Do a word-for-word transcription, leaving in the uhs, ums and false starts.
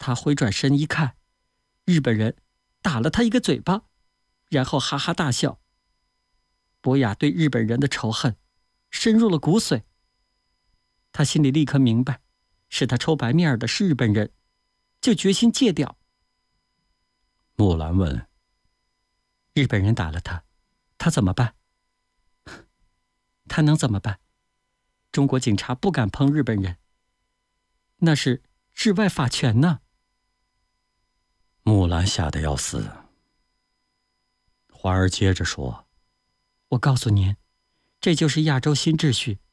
他回转身一看，日本人打了他一个嘴巴，然后哈哈大笑。博雅对日本人的仇恨深入了骨髓，他心里立刻明白，是他抽白面的是日本人，就决心戒掉。 木兰问： 日本人打了他，他怎么办？他能怎么办？中国警察不敢碰日本人，那是治外法权呢。 木兰吓得要死。花儿接着说： 我告诉您，这就是亚洲新秩序，